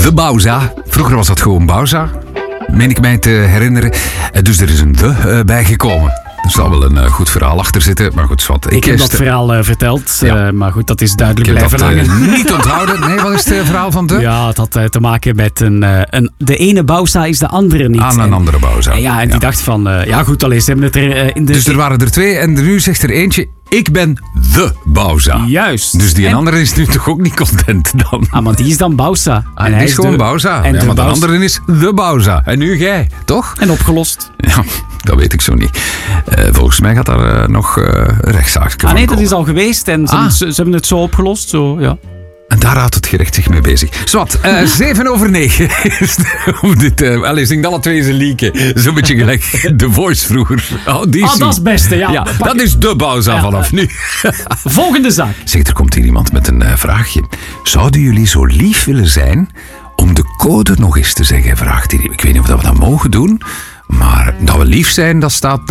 De Bauza. Vroeger was dat gewoon Bauza. Meen ik mij te herinneren. Dus er is een de bijgekomen. Er zal wel een goed verhaal achter zitten. Maar goed, wat. Ik heb dat verhaal verteld. Ja. Maar goed, dat is duidelijk blijven hangen. Niet onthouden. Nee, wat is het verhaal van de? Ja, het had te maken met de ene Bauza is de andere niet. Aan een andere Bauza. Ja, en die dacht van... ja goed, allee, ze hebben het er in de... Dus er waren er twee en nu zegt er eentje... Ik ben de Bauza. Juist. Dus die andere is nu toch ook niet content dan? Ah, maar die is dan Bauza. En hij is gewoon Bauza. En maar de andere is de Bauza. En nu jij, toch? En opgelost. Ja, dat weet ik zo niet. Volgens mij gaat daar nog rechtszaak komen. Nee, dat is al geweest en ze hebben het zo opgelost. Zo, ja. En daar houdt het gerecht zich mee bezig. Zwat, 7:07. Zingt alle twee zijn lieken. Zo'n beetje gelijk The Voice vroeger. Dat is het beste, ja. Ja, dat is de Bauza vanaf nu. Volgende zaak. Zeg, er komt hier iemand met een vraagje. Zouden jullie zo lief willen zijn om de code nog eens te zeggen? Vraagt hij. Ik weet niet of we dat mogen doen. Maar dat we lief zijn, dat staat...